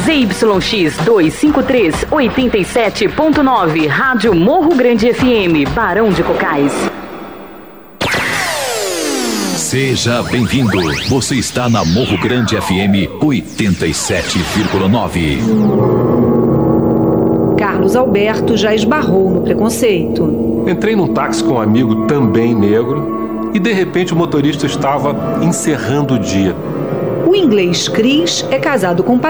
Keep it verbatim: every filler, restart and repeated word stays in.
Z Y X duzentos e cinquenta e três, oitenta e sete ponto nove, Rádio Morro Grande F M, Barão de Cocais. Seja bem-vindo. Você está na Morro Grande F M oitenta e sete vírgula nove. Carlos Alberto já esbarrou no preconceito. Entrei num táxi com um amigo também negro e de repente o motorista estava encerrando o dia. O inglês Cris é casado com